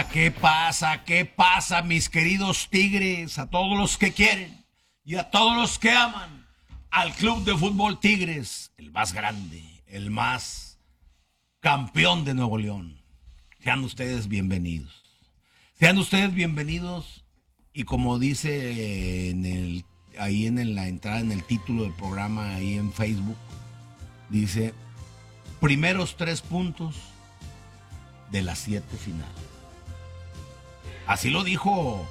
¿Qué pasa? ¿Qué pasa, mis queridos Tigres? A todos los que quieren y a todos los que aman al Club de Fútbol Tigres, el más grande, el más campeón de Nuevo León. Sean ustedes bienvenidos. Sean ustedes bienvenidos y como dice en la entrada, en el título del programa, ahí en Facebook, dice, primeros 3 puntos de las 7 finales. Así lo dijo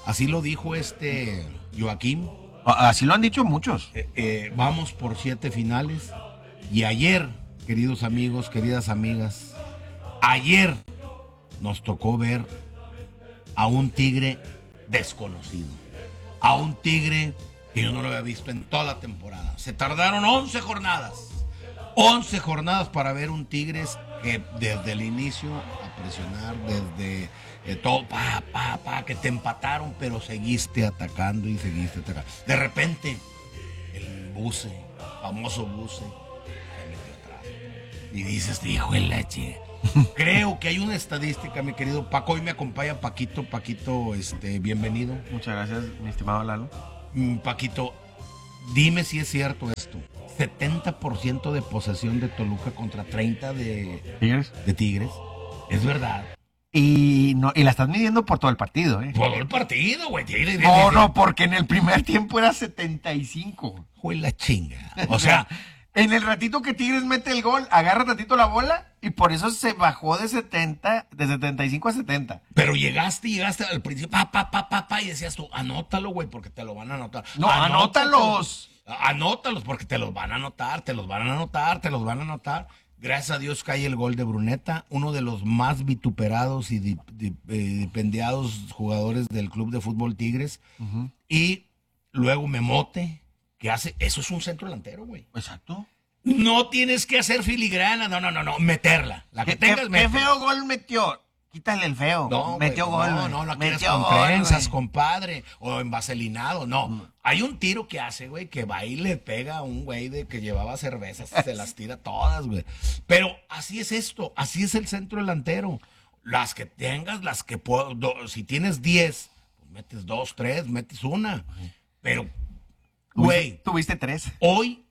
Joaquín. Así lo han dicho muchos. Vamos por 7 finales. Y ayer, queridos amigos, queridas amigas, ayer nos tocó ver a un Tigre desconocido. A un Tigre que yo no lo había visto en toda la temporada. Se tardaron 11 jornadas. 11 jornadas para ver un Tigres que desde el inicio a presionar, desde todo, que te empataron, pero seguiste atacando y seguiste atacando. De repente, el famoso Buce, se metió atrás. Y dices, hijo de la che. Creo que hay una estadística, mi querido Paco. Hoy me acompaña Paquito. Paquito, bienvenido. Muchas gracias, mi estimado Lalo. Paquito, dime si es cierto esto. 70% de posesión de Toluca contra 30 de Tigres. Es verdad. Y la estás midiendo por todo el partido, ¿eh? Todo el partido, güey. No, porque en el primer tiempo era 75. Fue la chinga. O sea, en el ratito que Tigres mete el gol, agarra ratito la bola y por eso se bajó de 75 a 70. Pero llegaste al principio, y decías tú, anótalo, güey, porque te lo van a anotar. No, anótalos. Anótalos porque te los van a anotar. Gracias a Dios cae el gol de Bruneta, uno de los más vituperados y dipendiados jugadores del Club de Fútbol Tigres. Uh-huh. Y luego Memote, que hace, eso es un centro delantero, güey. Exacto. No tienes que hacer filigrana, no, meterla. La que tengas, ¿Qué feo gol metió? Quítale el feo. No, metió gol. No quieres con trenzas, compadre, o envaselinado, no. Hay un tiro que hace, güey, que va y le pega a un güey que llevaba cervezas y se las tira todas, güey. Pero así es esto, así es el centro delantero. Las que tengas, las que puedo, si tienes 10, pues metes 2, 3, metes una. Pero, güey. Tuviste 3. Hoy,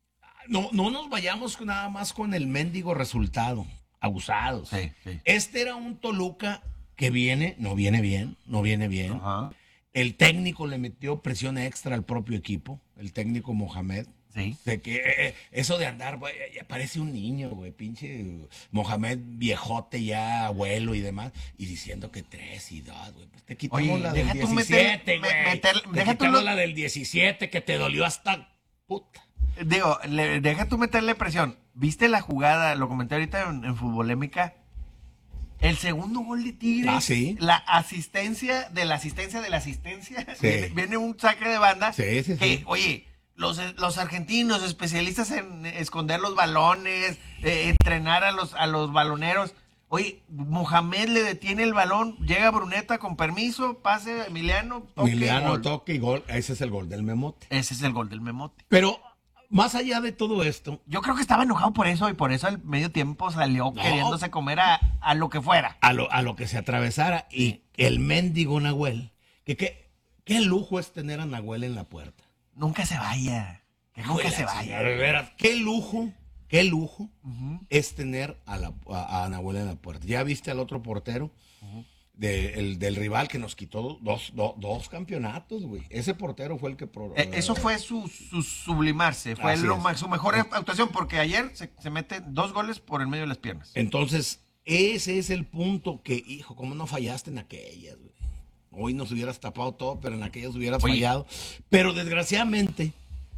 no nos vayamos nada más con el mendigo resultado. Abusados. Sí. Este era un Toluca que no viene bien. Ajá. El técnico le metió presión extra al propio equipo, el técnico Mohamed. Sí. De que eso de andar, güey, ya parece un niño, güey, pinche Mohamed viejote ya, abuelo y demás, y diciendo que 3 y 2, güey. Pues te quitamos la del 17, güey. Te quitamos la del 17 que te dolió hasta puta. Digo, deja tú meterle presión. ¿Viste la jugada? Lo comenté ahorita en Futbolémica. El segundo gol de Tigres. Ah, sí. La asistencia de la asistencia de la asistencia. Sí. Viene un saque de banda. Sí. Que, oye, los argentinos, especialistas en esconder los balones, entrenar a los baloneros. Oye, Mohamed le detiene el balón, llega Bruneta con permiso, pase Emiliano, toque y gol. Ese es el gol del Memote. Ese es el gol del Memote. Pero más allá de todo esto, yo creo que estaba enojado por eso y por eso al medio tiempo salió queriéndose comer a lo que fuera. A lo que se atravesara. Y el mendigo Nahuel, qué lujo es tener a Nahuel en la puerta. Nunca se vaya. Que nunca se vaya. De veras, qué lujo uh-huh. es tener a Nahuel en la puerta. ¿Ya viste al otro portero? Uh-huh. Del rival que nos quitó dos campeonatos, güey. Ese portero fue el que... eso fue su sublimarse, fue su mejor actuación, porque ayer se mete 2 goles por el medio de las piernas. Entonces, ese es el punto que, hijo, ¿cómo no fallaste en aquellas, güey? Hoy nos hubieras tapado todo, pero en aquellas hubieras fallado. Pero desgraciadamente,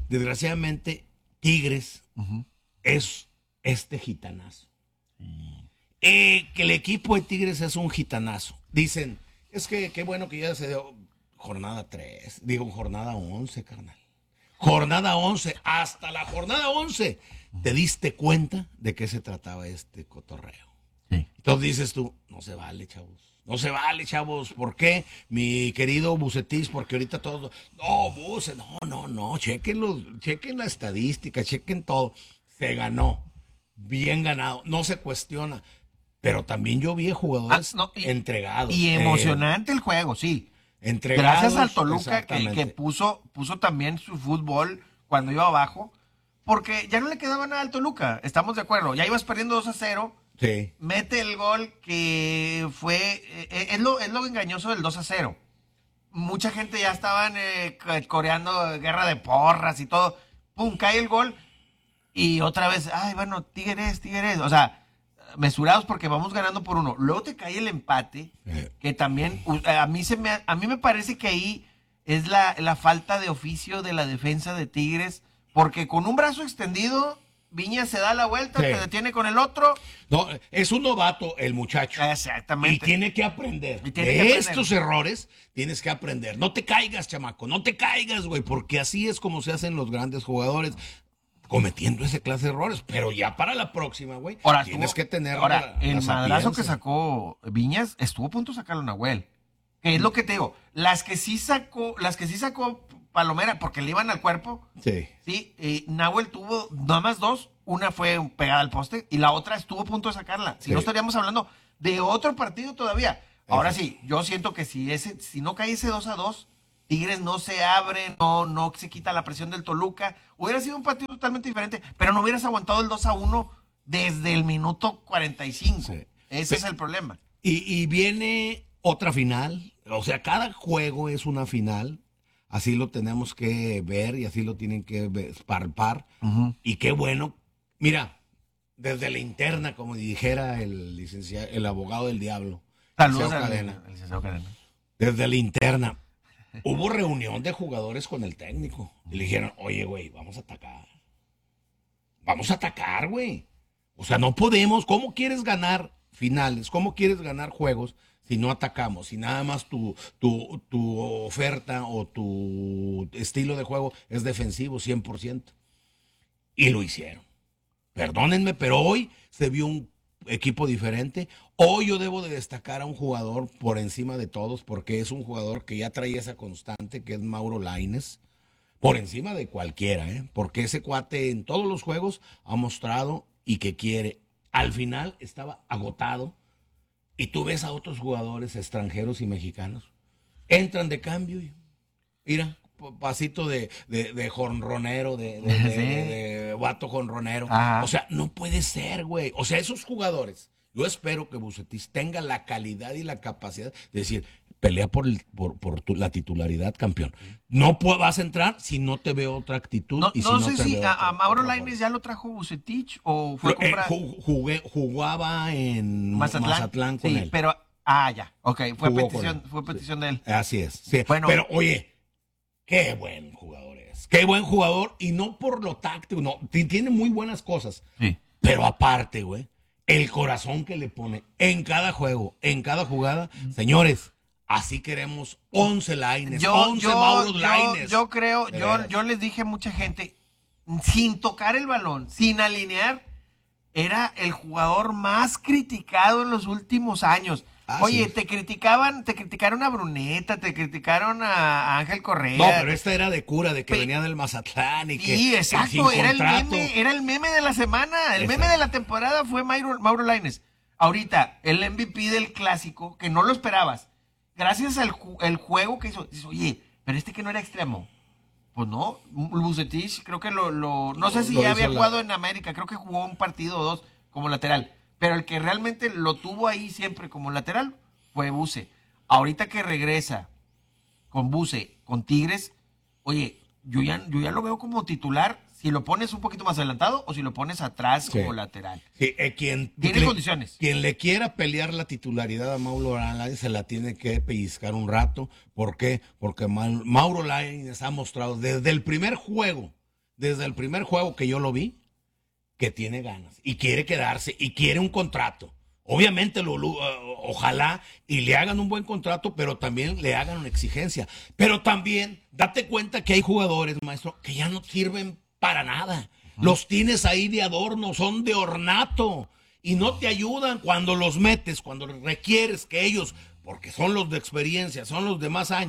Tigres uh-huh. es este gitanazo. Que el equipo de Tigres es un gitanazo. Dicen, es que qué bueno que ya se dio jornada 11, carnal. Jornada 11, hasta la jornada 11 te diste cuenta de qué se trataba este cotorreo. Sí. Entonces dices tú, no se vale, chavos. ¿Por qué? Mi querido Bucetich, porque ahorita todos, no, Buce, no, chequen la estadística, chequen todo. Se ganó, bien ganado, no se cuestiona. pero también yo vi jugadores entregados. Y emocionante el juego, sí. Entregados. Gracias al Toluca que puso también su fútbol cuando iba abajo, porque ya no le quedaba nada al Toluca, estamos de acuerdo. Ya ibas perdiendo 2-0. Sí. Mete el gol que fue... es lo engañoso del 2-0. Mucha gente ya estaban coreando guerra de porras y todo. Pum, cae el gol. Y otra vez, ay, bueno, Tigres. O sea, mesurados porque vamos ganando por 1. Luego te cae el empate, que también a mí me parece que ahí es la falta de oficio de la defensa de Tigres, porque con un brazo extendido, Viñas se da la vuelta, te detiene con el otro. No, es un novato el muchacho. Exactamente. Y tiene que aprender. Estos errores tienes que aprender. No te caigas, chamaco, no te caigas, güey, porque así es como se hacen los grandes jugadores, cometiendo ese clase de errores. Pero ya para la próxima, güey, tienes que tener el madrazo que sacó Viñas, estuvo a punto de sacarlo Nahuel. Que es lo que te digo, las que sí sacó Palomera, porque le iban al cuerpo. Sí. Nahuel tuvo nada más 2. Una fue pegada al poste y la otra estuvo a punto de sacarla. Si no, estaríamos hablando de otro partido todavía. Ahora sí, yo siento que si no cae ese 2-2, Tigres no se abre, no se quita la presión del Toluca. Hubiera sido un partido totalmente diferente, pero no hubieras aguantado el 2-1 desde el minuto 45. Sí. Ese es el problema. Y viene otra final. O sea, cada juego es una final. Así lo tenemos que ver y así lo tienen que palpar. Y qué bueno. Mira, desde la interna, como dijera el abogado del diablo. Saludos al licenciado Cadena. Desde la interna. Hubo reunión de jugadores con el técnico. Y le dijeron, oye, güey, vamos a atacar. Vamos a atacar, güey. O sea, no podemos. ¿Cómo quieres ganar finales? ¿Cómo quieres ganar juegos si no atacamos? Si nada más tu oferta o tu estilo de juego es defensivo 100%. Y lo hicieron. Perdónenme, pero hoy se vio un equipo diferente. Hoy yo debo de destacar a un jugador por encima de todos, porque es un jugador que ya trae esa constante, que es Mauro Lainez, por encima de cualquiera, porque ese cuate en todos los juegos ha mostrado y que quiere. Al final estaba agotado y tú ves a otros jugadores extranjeros y mexicanos, entran de cambio y mira, pasito de jonronero, de vato jonronero. O sea, no puede ser, güey. O sea, esos jugadores, yo espero que Vucetich tenga la calidad y la capacidad de decir, pelea por la titularidad, campeón. No vas a entrar si no te veo otra actitud. No sé si a Mauro Lainez ya lo trajo Vucetich o fue jugaba en Mazatlán con él. Pero, ya, ok, fue petición de él. Así es, sí. Bueno, pero oye, qué buen jugador es. Qué buen jugador. Y no por lo táctico. No, tiene muy buenas cosas. Sí. Pero aparte, güey, el corazón que le pone en cada juego, en cada jugada. Señores, así queremos 11 Lainez, 11 Mauro Lainez. Yo creo, yo les dije a mucha gente, sin tocar el balón, sin alinear, era el jugador más criticado en los últimos años. Oye, sí. Te criticaron a Bruneta, te criticaron a Ángel Correa. No, pero esta era de cura, de que venía del Mazatlán y que... Sí, exacto, era el meme de la semana, el meme de la temporada fue Mauro Lainez. Ahorita, el MVP del clásico, que no lo esperabas, gracias al el juego que hizo, dices, oye, pero que no era extremo. Pues no, Vucetich creo que no sé si ya había jugado en América, creo que jugó un partido o 2 como lateral. Pero el que realmente lo tuvo ahí siempre como lateral fue Buce. Ahorita que regresa con Buce, con Tigres, oye, yo ya lo veo como titular si lo pones un poquito más adelantado o si lo pones atrás como lateral. Sí, tiene condiciones. Quien le quiera pelear la titularidad a Mauro Lainez se la tiene que pellizcar un rato. ¿Por qué? Porque Mauro Lainez ha mostrado desde el primer juego que yo lo vi, que tiene ganas y quiere quedarse y quiere un contrato. Obviamente, ojalá y le hagan un buen contrato, pero también le hagan una exigencia. Pero también, date cuenta que hay jugadores, maestro, que ya no sirven para nada. Los tienes ahí de adorno, son de ornato y no te ayudan cuando los metes, cuando requieres que ellos, porque son los de experiencia, son los de más años,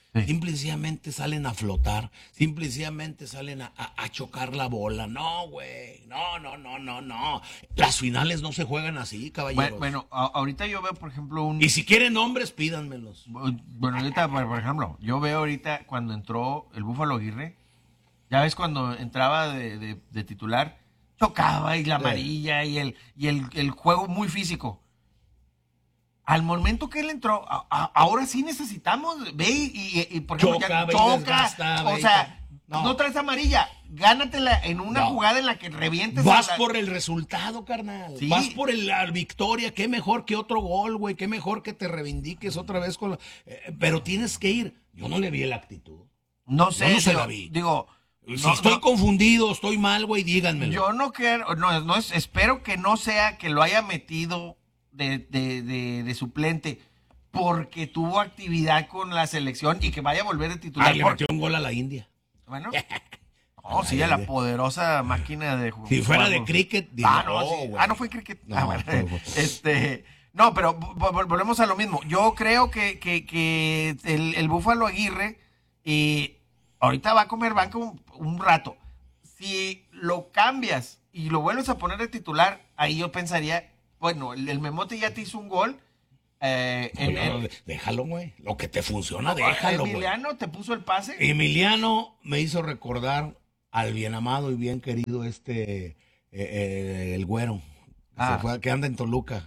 Sí. simple y sencillamente salen a flotar, simple y sencillamente salen a chocar la bola. No, güey, no. Las finales no se juegan así, caballeros. Bueno, ahorita yo veo, por ejemplo, Y si quieren nombres, pídanmelos. Bueno, ahorita, por ejemplo, yo veo ahorita cuando entró el Búfalo Aguirre, ya ves cuando entraba de titular, chocaba y la amarilla y el juego muy físico. Al momento que él entró, ahora sí necesitamos, ve y, por ejemplo, Choca, ve y choca, desgasta, o ve y sea, no. no traes amarilla, gánatela en una No. jugada en la que revientes. Vas por el resultado, carnal. Sí. Vas por la victoria. Qué mejor que otro gol, güey. Qué mejor que te reivindiques otra vez con pero tienes que ir. Yo no le vi la actitud. No sé, Yo no se digo, la vi. digo, Si no, estoy no, confundido, estoy mal, güey, díganmelo. yo no quiero, no es, espero que no sea que lo haya metido de suplente porque tuvo actividad con la selección y que vaya a volver de titular. Le metió un gol a la India. Bueno, no, sí, a la poderosa máquina de Si fuera de jugar. cricket, Sí. güey. No fue cricket. No, Bueno, fue- no, pero volvemos a lo mismo. Yo creo que el Búfalo Aguirre ahorita va a comer banca un rato. Si lo cambias y lo vuelves a poner de titular, ahí yo pensaría, bueno, el Memote ya te hizo un gol. Déjalo, güey. Lo que te funciona, déjalo, güey. Emiliano te puso el pase. Emiliano me hizo recordar al bien amado y bien querido el güero. Que anda en Toluca.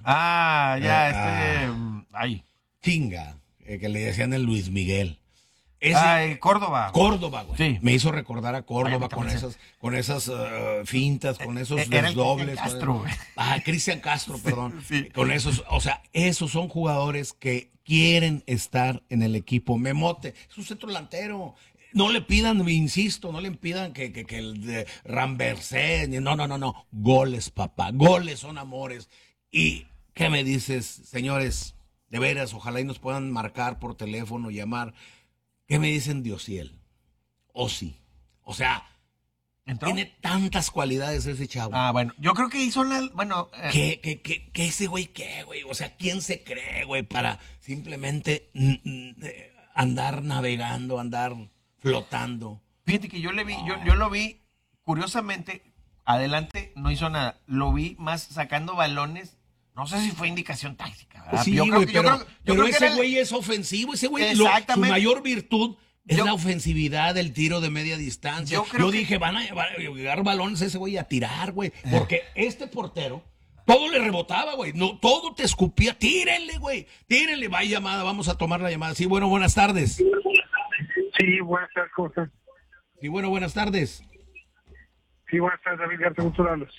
Ahí. Chinga, que le decían el Luis Miguel. Córdoba. Córdoba, güey. Sí. Me hizo recordar a Córdoba Ay, con esas fintas, con esos era el desdobles. Castro, güey. Cristian Castro, perdón. Sí. Con esos, o sea, esos son jugadores que quieren estar en el equipo. Memote, es un centro delantero. No le pidan, insisto, no le pidan que el de Ramversé, no. Goles, papá. Goles son amores. ¿Y qué me dices, señores? De veras, ojalá y nos puedan marcar por teléfono, llamar. ¿Qué me dicen de Ociel? Sí. O sea, ¿Entró? tiene tantas cualidades ese chavo. Bueno, yo creo que hizo ¿Qué ese güey qué, güey? O sea, ¿quién se cree, güey, para simplemente andar navegando, andar flotando? fíjate que yo lo vi, curiosamente, adelante no hizo nada. Lo vi más sacando balones. No sé si fue indicación táctica, ¿verdad? Sí, Yo creo güey, que- yo creo- yo pero creo que ese era- güey es ofensivo, ese güey, Exactamente. su mayor virtud es Yo- la ofensividad, el tiro de media distancia. Yo creo que- Dije, van a llegar balones a ese güey a tirar, güey, porque este portero, todo le rebotaba, güey, no, todo te escupía, tírenle, güey, tírenle, va llamada, vamos a tomar la llamada. Sí, bueno, buenas tardes. Sí, buenas tardes, ¿cómo estás? Sí, bueno, buenas tardes. Sí, buenas tardes, David Garza, gusto darlos.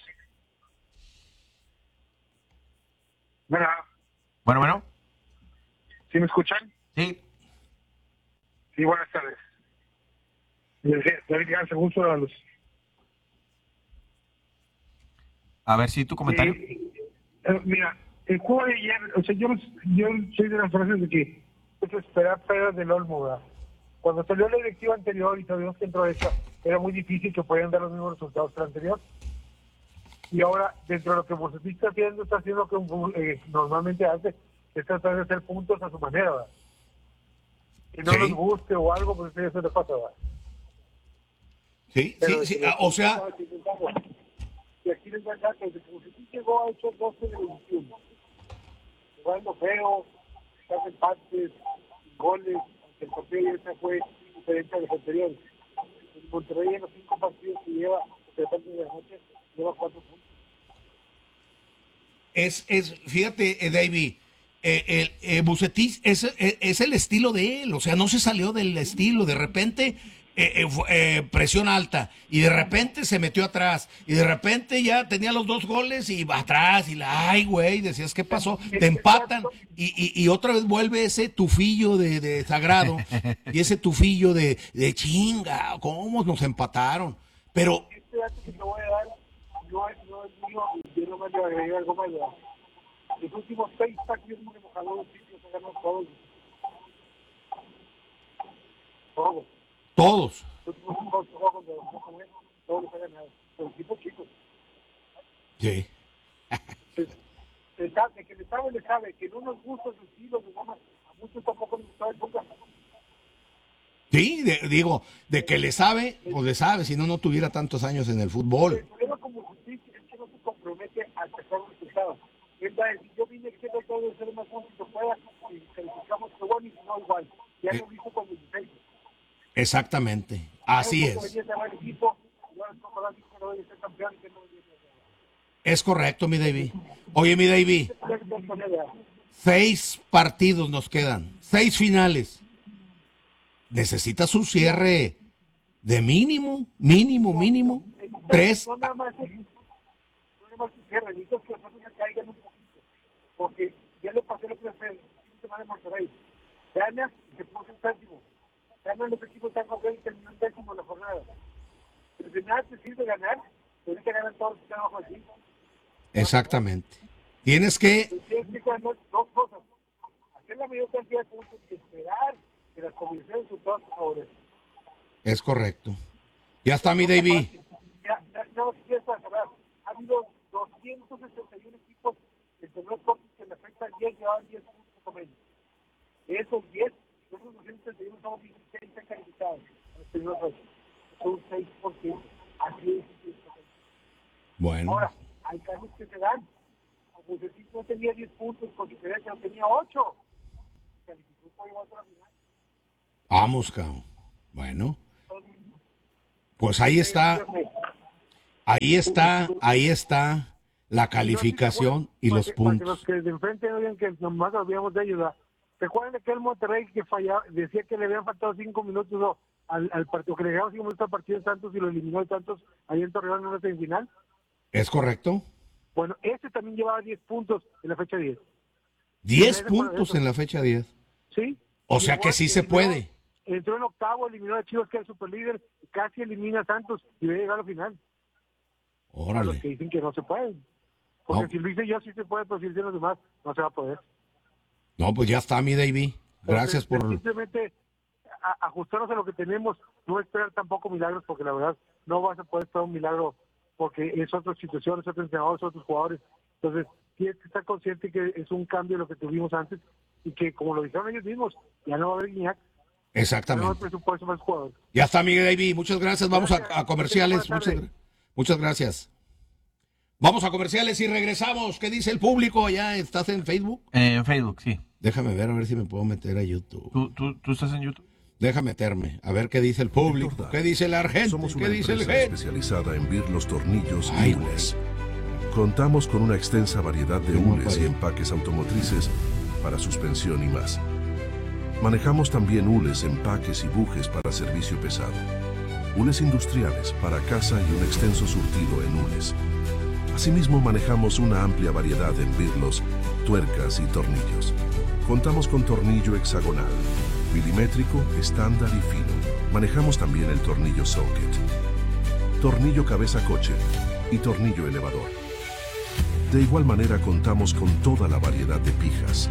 Bueno. ¿Sí me escuchan? Sí. Sí, buenas tardes. David Garza, gusto darlos. A ver, sí, tu comentario. Mira, el juego de ayer, o sea, yo soy de las frases de que es esperar peras del Olmo, ¿verdad? Cuando salió la directiva anterior y sabíamos que entró esta, era muy difícil que pudieran dar los mismos resultados que la anterior. Y ahora, dentro de lo que Bucetich está haciendo que normalmente hace, es tratar de hacer puntos a su manera, ¿verdad? Que no Sí. les guste o algo, pues eso le pasa, ¿verdad? Sí, Pero sí, o sea, y aquí les da datos de que Bucetich llegó a hecho 12 de 21. Jugando feo, casi empates, goles, aunque el partido ya fue diferente a los anteriores. En Monterrey en los 5 partidos que lleva, de parte de la noche, lleva 4 puntos. fíjate, David, Bucetich es el estilo de él, o sea, no se salió del estilo, de repente presión alta, y de repente se metió atrás, y de repente ya tenía los 2 goles y va atrás, y ay, güey, decías, ¿qué pasó? Te empatan, y otra vez vuelve ese tufillo de sagrado, y ese tufillo de chinga, ¿cómo nos empataron? Pero Este dato que te voy a dar no es mío, yo no me le agregué algo más. ¿Verdad? Los últimos 6 partidos hemos jalado los sitios, se ganado todos. Todos. todos. Los últimos 5 juegos de todos los ha ganado. Los equipos chicos. Sí. De que le sabe, que no nos gusta su estilo, a muchos tampoco nos gusta el Boca. Sí, digo, de que le sabe, pues le sabe, si no, no tuviera tantos años en el fútbol. El problema como justicia es que no se compromete a sacar un resultado. Él va a decir, yo vine que todo de ser más fácil que pueda y calificamos que bueno y si no igual. Ya lo hizo con 16. Exactamente, así es. Es correcto, mi David. Oye, mi David, 6 partidos nos quedan, 6 finales. Necesitas un cierre de mínimo, 3. No nada más un cierre, necesitas que las cosas caigan un poquito. Porque ya le pasé lo que hace el fin de semana en Monterrey. Ganas y se puso un séptimo. Ganan los equipos tan jóvenes y terminan décimo en la jornada. Pero de nada te sirve ganar, tienes que ganar todos los que están abajo de ti. Exactamente. Tienes que... Tienes que ganar dos cosas. Hacer la mayor cantidad de puntos y esperar que las combinaciones de todos favorecen. Es correcto. Ya está mi David. Ya está cerrado. Ha habido 261 equipos en torneos cortos que le afectan 10, llevaban 10 puntos o menos. De esos 10, nosotros 261 somos 16 calificados. Son 6%. Así es. Bueno. Ahora, hay casos que se dan. Como si no tenía 10 puntos, con diferencia no tenía 8. Calificó por igual a la final. Vamos, cabrón. Bueno. Pues ahí está la calificación y los puntos. Para que los que de enfrente oigan que nomás olvidamos de ayudar. ¿Recuerdan aquel Monterrey que fallaba, decía que le habían faltado 5 minutos al partido, que le llegaban 5 minutos al partido de Santos y lo eliminó de Santos ahí en Torreón en una semifinal? ¿Es correcto? Bueno, ese también llevaba 10 puntos en la fecha 10. 10 puntos en la fecha 10. Sí. O sea que sí se puede. Entró en octavo, eliminó a Chivas, que era el superlíder, casi elimina a Santos y va a llegar a la final. Órale. A los que dicen que no se puede. Porque No. si lo hice yo, sí se puede, pero si dicen los demás, no se va a poder. No, pues ya está, mi David. Gracias por... Simplemente ajustarnos a lo que tenemos, no esperar tampoco milagros, porque la verdad no vas a poder esperar un milagro, porque es otra situación, es otro entrenador, es otros jugadores. Entonces, tienes que estar consciente que es un cambio de lo que tuvimos antes y que, como lo dijeron ellos mismos, ya no va a haber Guiñac. Exactamente. No hay presupuesto más jugadores. Ya está, Miguel David. Muchas gracias. Vamos a comerciales. Muchas gracias. Vamos a comerciales y regresamos. ¿Qué dice el público? ¿Ya estás en Facebook? En Facebook, sí. Déjame ver, a ver si me puedo meter a YouTube. ¿Tú estás en YouTube? Déjame meterme, a ver qué dice el público. ¿Qué dice la gente? Somos una ¿Qué dice el empresa gente? especializada en birlos, tornillos Ay, y hules. Contamos con una extensa variedad de hules y empaques automotrices para suspensión y más. Manejamos también hules, empaques y bujes para servicio pesado. Hules industriales para casa y un extenso surtido en hules. Asimismo, manejamos una amplia variedad en birlos, tuercas y tornillos. Contamos con tornillo hexagonal, milimétrico, estándar y fino. Manejamos también el tornillo socket, tornillo cabeza coche y tornillo elevador. De igual manera contamos con toda la variedad de pijas.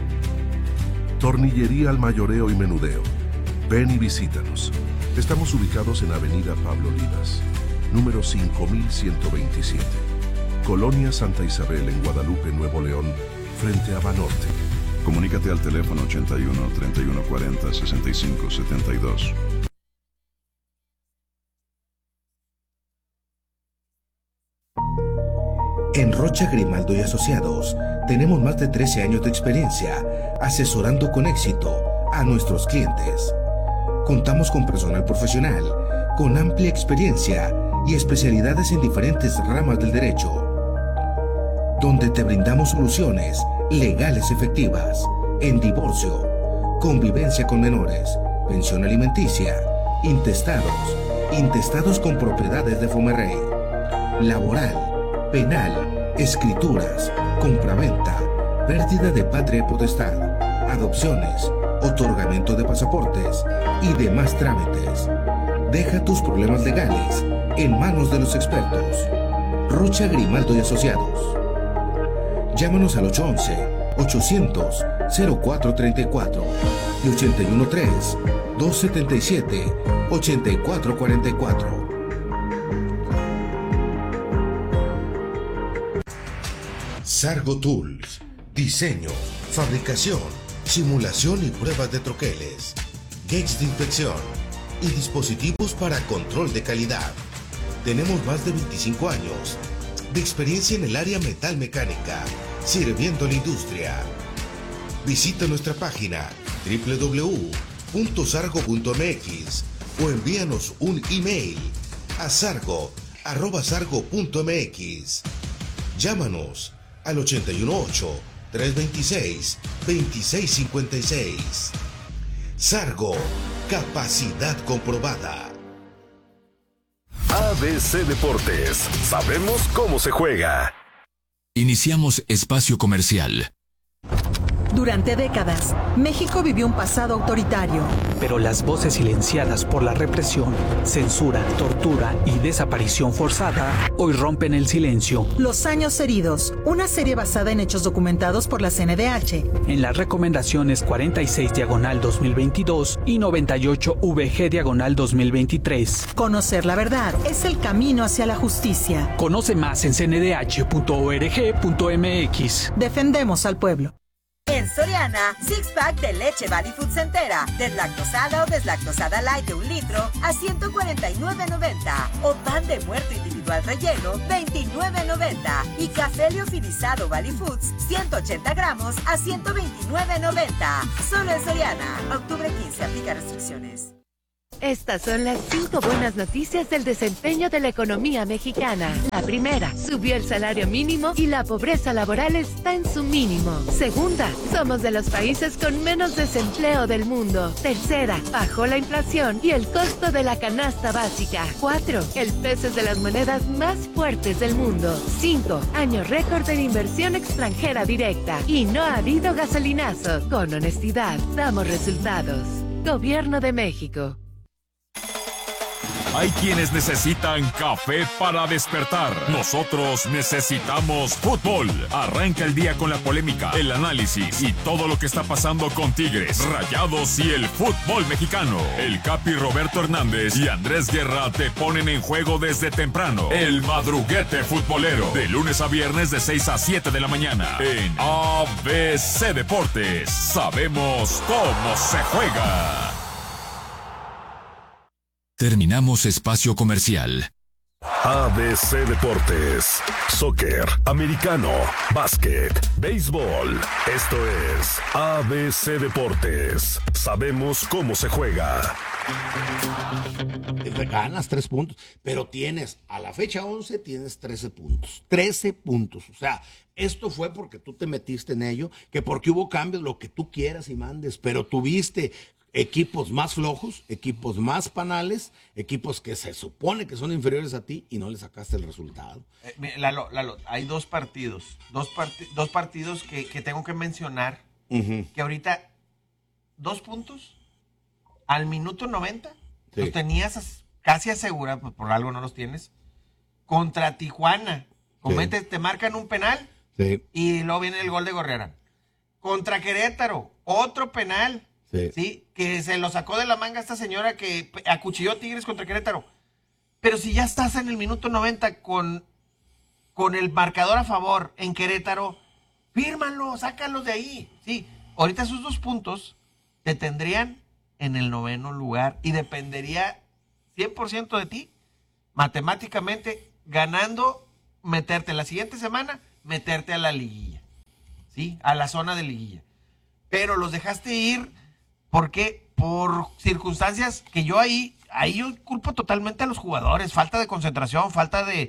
Tornillería al mayoreo y menudeo. Ven y visítanos. Estamos ubicados en Avenida Pablo Olivas, número 5127. Colonia Santa Isabel en Guadalupe, Nuevo León, frente a Banorte. Comunícate al teléfono 81 31 40 65 72. En Rocha Grimaldo y Asociados tenemos más de 13 años de experiencia asesorando con éxito a nuestros clientes. Contamos con personal profesional, con amplia experiencia y especialidades en diferentes ramas del derecho, donde te brindamos soluciones legales efectivas en divorcio, convivencia con menores, pensión alimenticia, intestados con propiedades de Fomerrey, laboral, penal, escrituras, compraventa, pérdida de patria y potestad, adopciones, otorgamiento de pasaportes y demás trámites. Deja tus problemas legales en manos de los expertos. Rocha Grimaldo y Asociados. Llámanos al 811-800-0434 y 813-277-8444. Sargo Tools. Diseño, fabricación, simulación y pruebas de troqueles. Gates de inspección. y dispositivos para control de calidad. Tenemos más de 25 años de experiencia en el área metalmecánica, sirviendo a la industria. Visita nuestra página www.sargo.mx o envíanos un email a sargo@sargo.mx. Llámanos al 818-326-2656. Sargo, capacidad comprobada. ABC Deportes, sabemos cómo se juega. Iniciamos espacio comercial. Durante décadas, México vivió un pasado autoritario. Pero las voces silenciadas por la represión, censura, tortura y desaparición forzada hoy rompen el silencio. Los años heridos, una serie basada en hechos documentados por la CNDH. En las recomendaciones 46/2022 y 98-VG/2023. Conocer la verdad es el camino hacia la justicia. Conoce más en cndh.org.mx. Defendemos al pueblo. En Soriana, six pack de leche Valley Foods entera, deslactosada o deslactosada light de 1 litro a $149.90. O pan de muerto individual relleno, $29.90. Y café liofilizado Valley Foods, 180 gramos a $129.90. Solo en Soriana. Octubre 15, aplica restricciones. Estas son las 5 buenas noticias del desempeño de la economía mexicana. La primera, subió el salario mínimo y la pobreza laboral está en su mínimo. Segunda, somos de los países con menos desempleo del mundo. Tercera, bajó la inflación y el costo de la canasta básica. 4, el peso es de las monedas más fuertes del mundo. 5, año récord en inversión extranjera directa. Y no ha habido gasolinazo. Con honestidad, damos resultados. Gobierno de México. Hay quienes necesitan café para despertar. Nosotros necesitamos fútbol. Arranca el día con la polémica, el análisis y todo lo que está pasando con Tigres, Rayados y el fútbol mexicano. El Capi Roberto Hernández y Andrés Guerra te ponen en juego desde temprano. El madruguete futbolero, de lunes a viernes de 6 a 7 de la mañana. En ABC Deportes, sabemos cómo se juega. Terminamos espacio comercial. ABC Deportes, soccer, americano, básquet, béisbol. Esto es ABC Deportes. Sabemos cómo se juega. Ganas 3 puntos, pero tienes, a la fecha 11, tienes 13 puntos. 13 puntos. O sea, esto fue porque tú te metiste en ello, que porque hubo cambios, lo que tú quieras y mandes, pero tuviste equipos más flojos, equipos más panales, equipos que se supone que son inferiores a ti y no le sacaste el resultado. Lalo, hay dos partidos que tengo que mencionar, que ahorita 2 puntos al minuto 90, sí, los tenías casi asegurados, pues por algo no los tienes, contra Tijuana, sí, te marcan un penal, sí, y luego viene el gol de Gorriarán. Contra Querétaro, otro penal, sí, ¿sí? Que se lo sacó de la manga esta señora que acuchilló a Tigres contra Querétaro. Pero si ya estás en el minuto 90 con el marcador a favor en Querétaro, fírmalo, sácalos de ahí. Sí, ahorita esos 2 puntos te tendrían en el 9º lugar y dependería 100% de ti, matemáticamente, ganando, meterte la siguiente semana, meterte a la liguilla, ¿sí? A la zona de liguilla. Pero los dejaste ir. ¿Por qué? Por circunstancias que yo ahí yo culpo totalmente a los jugadores. Falta de concentración, falta de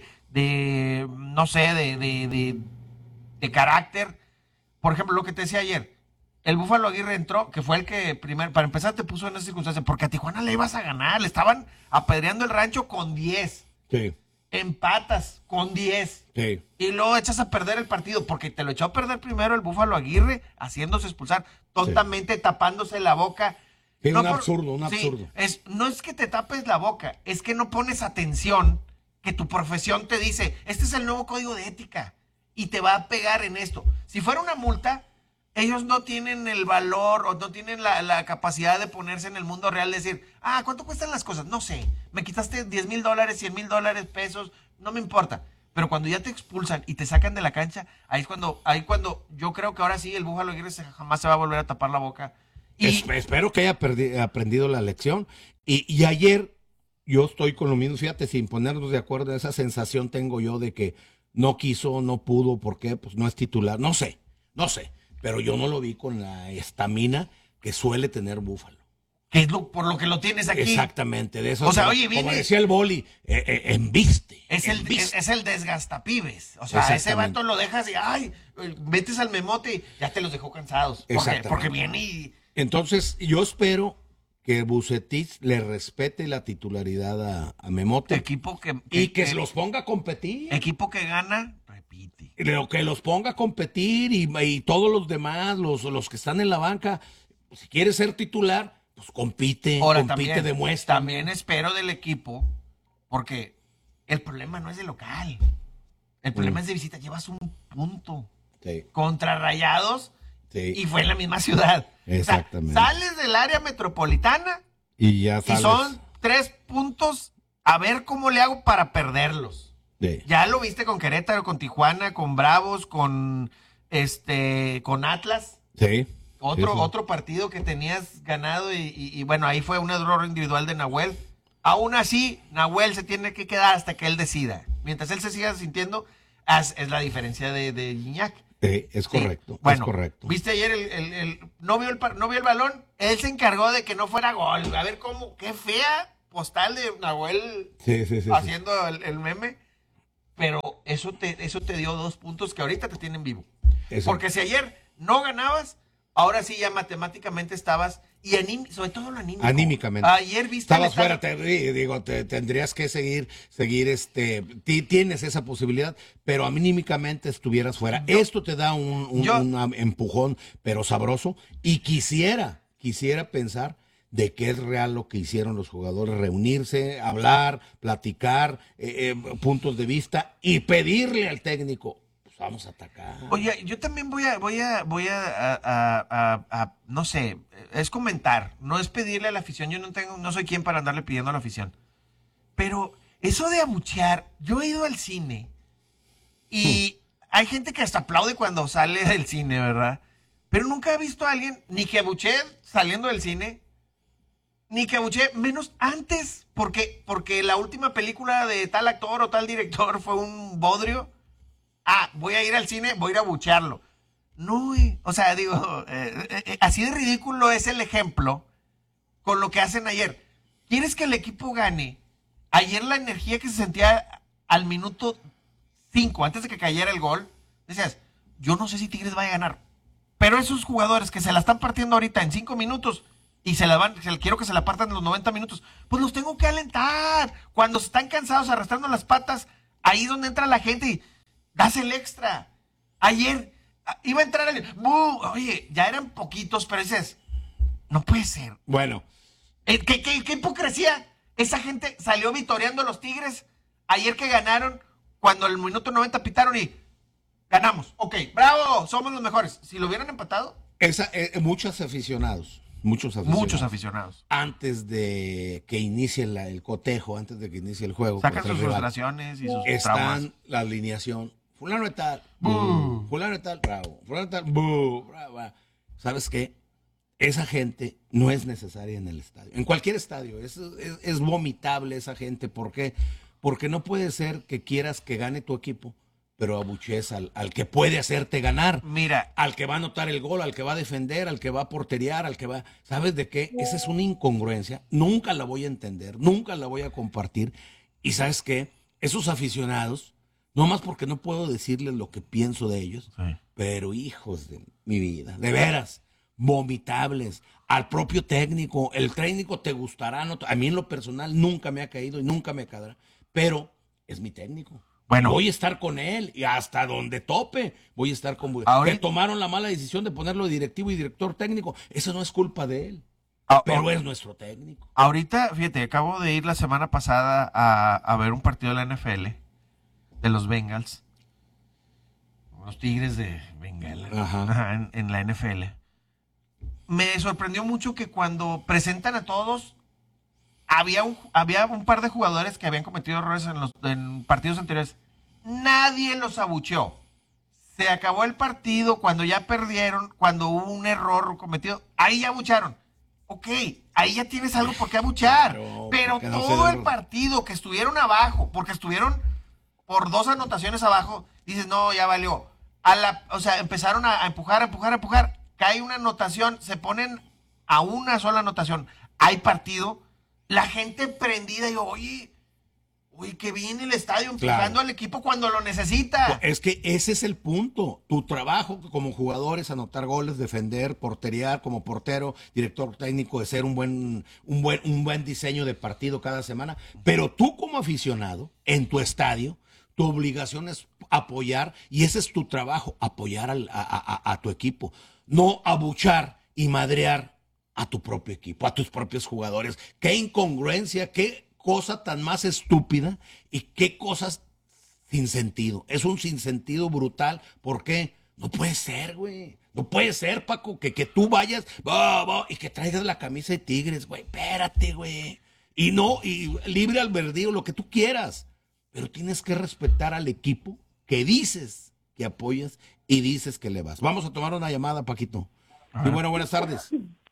carácter. Por ejemplo, lo que te decía ayer, el Búfalo Aguirre entró, que fue el que primero, para empezar, te puso en esa circunstancia, porque a Tijuana le ibas a ganar, le estaban apedreando el rancho con 10. Sí. Empatas con 10. Sí. Y luego echas a perder el partido, porque te lo echó a perder primero el Búfalo Aguirre, haciéndose expulsar, tontamente, sí, tapándose la boca. Sí, no, absurdo. No es que te tapes la boca, es que no pones atención, que tu profesión te dice, este es el nuevo código de ética, y te va a pegar en esto. Si fuera una multa, ellos no tienen el valor o no tienen la capacidad de ponerse en el mundo real, de decir, ¿cuánto cuestan las cosas? No sé, me quitaste $10,000, $100,000, pesos, no me importa. Pero cuando ya te expulsan y te sacan de la cancha, ahí cuando yo creo que ahora sí el Búfalo Aguirre jamás se va a volver a tapar la boca Espero que haya aprendido la lección. Y ayer yo estoy con lo mismo, fíjate, sin ponernos de acuerdo, esa sensación tengo yo de que no quiso, no pudo, ¿por qué? Pues no es titular, no sé, pero yo no lo vi con la estamina que suele tener Búfalo. Que es por lo que lo tienes aquí. Exactamente, de eso. O sea, oye, como decía el Boli, embiste. Es el desgastapibes. O sea, ese vato lo dejas y, metes al memote y ya te los dejó cansados. Porque viene y... Entonces, yo espero que Bucetich le respete la titularidad a Memote. Equipo y que se los ponga a competir. Equipo que gana, repite. Que los ponga a competir y todos los demás, los que están en la banca, pues, si quiere ser titular, pues compite, demuestra. También espero del equipo, porque el problema no es de local. El problema es de visita. Llevas un punto contra Rayados y fue en la misma ciudad. Exactamente. O sea, sales del área metropolitana y ya sales. Y son 3 puntos. A ver cómo le hago para perderlos. Ya lo viste con Querétaro, con Tijuana, con Bravos, con Atlas. Sí. Otro partido que tenías ganado y bueno, ahí fue un error individual de Nahuel. Aún así, Nahuel se tiene que quedar hasta que él decida. Mientras él se siga sintiendo, es la diferencia de Gignac. Es correcto, bueno, es correcto. ¿Viste ayer no vio el balón? Él se encargó de que no fuera gol. A ver qué fea postal de Nahuel haciendo el meme. Pero eso te dio 2 puntos que ahorita te tienen vivo. Exacto. Porque si ayer no ganabas, ahora sí ya matemáticamente estabas, y sobre todo lo anímico. Anímicamente. Ayer viste... Estabas fuera, tendrías que seguir, tienes esa posibilidad, pero anímicamente estuvieras fuera. Esto te da un empujón, pero sabroso, y quisiera pensar de que es real lo que hicieron los jugadores, reunirse, hablar, platicar, puntos de vista, y pedirle al técnico, vamos a atacar. Oye, yo también voy a no sé, es comentar, no es pedirle a la afición. Yo no soy quien para andarle pidiendo a la afición. Pero eso de abuchear, yo he ido al cine y hay gente que hasta aplaude cuando sale del cine, ¿verdad? Pero nunca he visto a alguien ni que abuchee saliendo del cine, ni que abuchee menos antes, porque la última película de tal actor o tal director fue un bodrio. Voy a ir al cine, voy a ir a buchearlo. No, o sea, digo, así de ridículo es el ejemplo con lo que hacen ayer. ¿Quieres que el equipo gane? Ayer la energía que se sentía al minuto 5, antes de que cayera el gol, decías, yo no sé si Tigres va a ganar, pero esos jugadores que se la están partiendo ahorita en 5 minutos y quiero que se la partan en los 90 minutos, pues los tengo que alentar. Cuando están cansados arrastrando las patas, ahí es donde entra la gente y das el extra. Ayer iba a entrar oye, ya eran poquitos, pero dices, no puede ser. Bueno. ¿Qué hipocresía? Esa gente salió vitoreando a los Tigres ayer que ganaron, cuando el minuto 90 pitaron y ganamos. Ok, bravo, somos los mejores. Si lo hubieran empatado. Muchos aficionados. Antes de que inicie el cotejo, antes de que inicie el juego. Sacan sus frustraciones y sus traumas. Están la alineación. Fulano de tal, fulano de tal, bravo. Fulano de tal, bravo. ¿Sabes qué? Esa gente no es necesaria en el estadio. En cualquier estadio. Es vomitable esa gente. ¿Por qué? Porque no puede ser que quieras que gane tu equipo, pero abuchees al que puede hacerte ganar. Mira. Al que va a anotar el gol, al que va a defender, al que va a porterear, al que va... ¿Sabes de qué? Esa es una incongruencia. Nunca la voy a entender, nunca la voy a compartir. Y ¿sabes qué? Esos aficionados, no más porque no puedo decirles lo que pienso de ellos, pero hijos de mi vida, de veras, vomitables. Al propio técnico, el técnico te gustará, no, a mí en lo personal nunca me ha caído y nunca me caerá, pero es mi técnico. Bueno, voy a estar con él y hasta donde tope voy a estar con él. Que tomaron la mala decisión de ponerlo directivo y director técnico, eso no es culpa de él, pero es nuestro técnico. Ahorita, fíjate, acabo de ir la semana pasada a ver un partido de la NFL, de los Bengals, los Tigres de Bengala, en la NFL. Me sorprendió mucho que cuando presentan a todos, había un par de jugadores que habían cometido errores en partidos anteriores. Nadie los abucheó. se acabó el partido, cuando ya perdieron, cuando hubo un error cometido, ahí ya abucharon. Ok, ahí ya tienes algo por qué abuchar. Pero todo el partido que estuvieron abajo, porque estuvieron por 2 anotaciones abajo, dices, no, ya valió. O sea, empezaron a empujar. Cae una anotación, se ponen a una sola anotación. Hay partido, la gente prendida y oye, que viene el estadio empujando al equipo cuando lo necesita. Es que ese es el punto. Tu trabajo como jugador es anotar goles, defender, porterear como portero, director técnico, de ser un buen diseño de partido cada semana. Pero tú como aficionado, en tu estadio, tu obligación es apoyar, y ese es tu trabajo, apoyar a tu equipo. No abuchar y madrear a tu propio equipo, a tus propios jugadores. Qué incongruencia, qué cosa tan más estúpida y qué cosas sin sentido. Es un sinsentido brutal. ¿Por qué? No puede ser, güey. No puede ser, Paco, que tú vayas y que traigas la camisa de Tigres, güey. Espérate, güey. Y libre albedrío, lo que tú quieras. Pero tienes que respetar al equipo que dices que apoyas y dices que le vas. Vamos a tomar una llamada, Paquito. Y buenas tardes.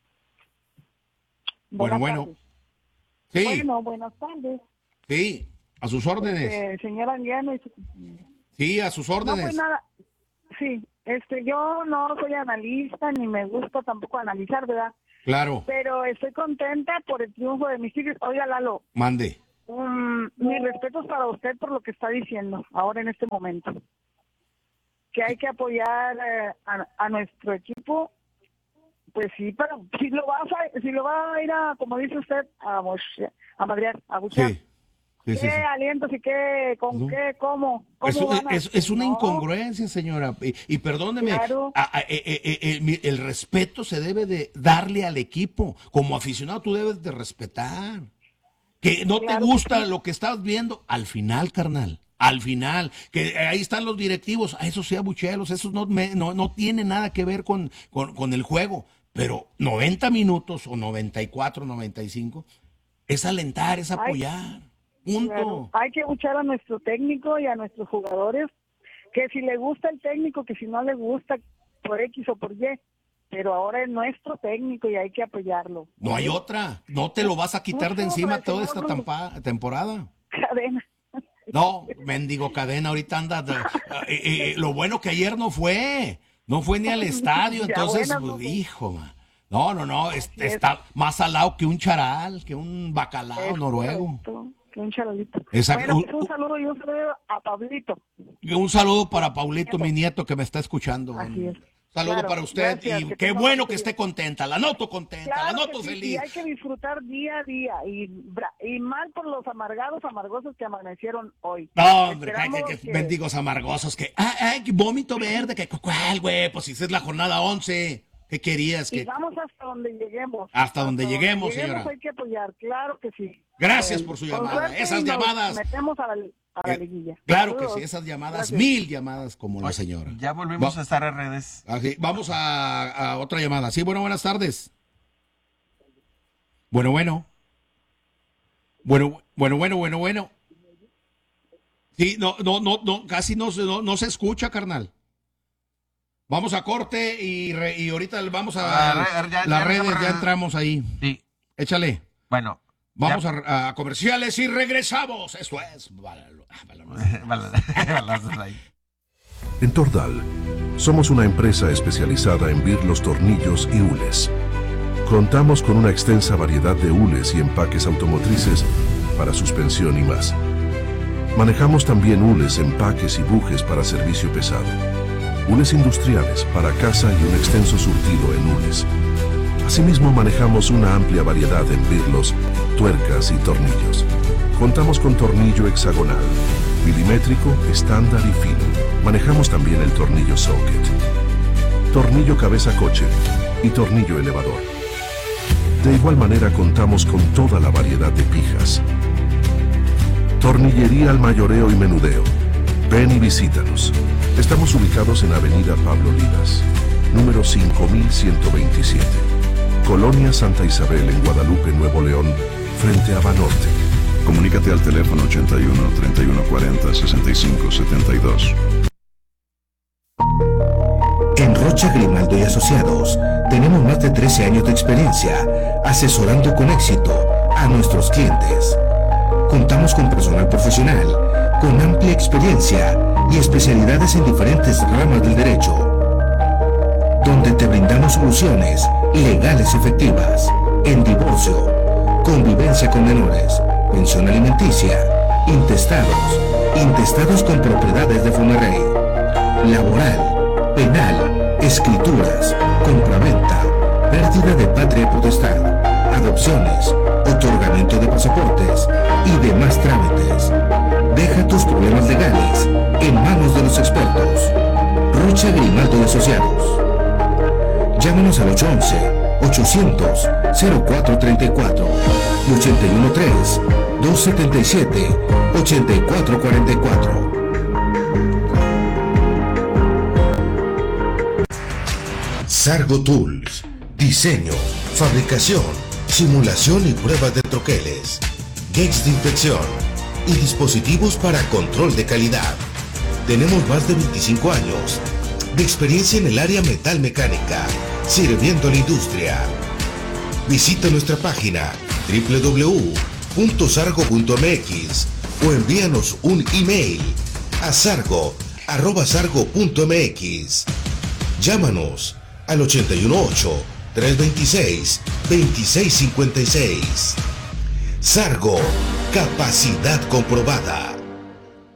Bueno. Sí. Bueno, buenas tardes. Sí, a sus órdenes. Señora Anguiano. Sí, a sus órdenes. No, pues nada. Sí, yo no soy analista ni me gusta tampoco analizar, ¿verdad? Claro. Pero estoy contenta por el triunfo de mis Tigres. Oiga, Lalo. Mande. Mis respetos para usted por lo que está diciendo ahora en este momento. Que hay que apoyar a nuestro equipo. Pues sí, pero si lo va a ir a, como dice usted, a madrear, a buchar. Sí. ¿Qué alientos y cómo es una incongruencia, señora. Y perdóneme, claro. El respeto se debe de darle al equipo. Como aficionado tú debes de respetar. Que no te gusta lo que estás viendo, al final, carnal. Al final, que ahí están los directivos, a esos sí abuchelos, esos no tiene nada que ver con el juego. Pero 90 minutos o 94, 95, es alentar, es apoyar. Punto. Claro. Hay que abuchar a nuestro técnico y a nuestros jugadores, que si le gusta el técnico, que si no le gusta por X o por Y, pero ahora es nuestro técnico y hay que apoyarlo. No hay otra, no te lo vas a quitar de encima toda esta temporada. Cadena. No, mendigo Cadena, ahorita anda. Lo bueno que ayer no fue ni al estadio, entonces, hijo, no, está más salado que un charal, que un bacalao noruego. Que un charalito. Exacto. Bueno, un saludo y un saludo a Pablito. Un saludo para Paulito, mi nieto, que me está escuchando. Así es. Saludo para usted, gracias, y qué bueno que esté contenta, la noto contenta, la noto feliz. Y hay que disfrutar día a día, y mal por los amargosos que amanecieron hoy. No, hombre, que bendigos amargosos, que vómito verde, que cuál, güey, pues si es la jornada 11, ¿qué querías? Y vamos hasta donde lleguemos. Hasta donde lleguemos, señora. Hay que apoyar, claro que sí. Gracias por su llamada, esas llamadas. Metemos a la liguilla. Claro que sí, esas llamadas, 1000 llamadas como la señora. Ya volvemos a estar en redes. Así, vamos a otra llamada. Sí, buenas tardes. Bueno. Sí, no, casi no se escucha, carnal. Vamos a corte y ahorita vamos a las redes, ya entramos ahí. Sí. Échale. Bueno. Vamos a comerciales y regresamos. Esto es En Tordal, somos una empresa especializada en birlos, tornillos y hules. Contamos con una extensa variedad de hules y empaques automotrices para suspensión y más. Manejamos también hules, empaques y bujes para servicio pesado. Hules industriales para casa y un extenso surtido en hules. Asimismo, manejamos una amplia variedad en birlos, tuercas y tornillos. Contamos con tornillo hexagonal, milimétrico, estándar y fino. Manejamos también el tornillo socket, tornillo cabeza coche y tornillo elevador. De igual manera contamos con toda la variedad de pijas. Tornillería al mayoreo y menudeo. Ven y visítanos. Estamos ubicados en Avenida Pablo Olivas, número 5127. Colonia Santa Isabel, en Guadalupe, Nuevo León, frente a Banorte. Comunícate al teléfono 81 31 40 65 72. Rocha Grimaldo y Asociados, tenemos más de 13 años de experiencia asesorando con éxito a nuestros clientes. Contamos con personal profesional, con amplia experiencia y especialidades en diferentes ramas del derecho, donde te brindamos soluciones legales efectivas en divorcio, convivencia con menores, pensión alimenticia, intestados con propiedades de Fonerrey, laboral, penal, escrituras, compraventa, pérdida de patria potestad, adopciones, otorgamiento de pasaportes y demás trámites. Deja tus problemas legales en manos de los expertos. Rocha Grimaldo y Asociados. Llámanos al 811-800-0434 y 813-277-8444. Sargo Tools. Diseño, fabricación, simulación y pruebas de troqueles, gates de inspección y dispositivos para control de calidad. Tenemos más de 25 años de experiencia en el área metal mecánica, sirviendo a la industria. Visita nuestra página www.sargo.mx o envíanos un email a sargo@sargo.mx. Llámanos al 818-326-2656. Sargo, capacidad comprobada.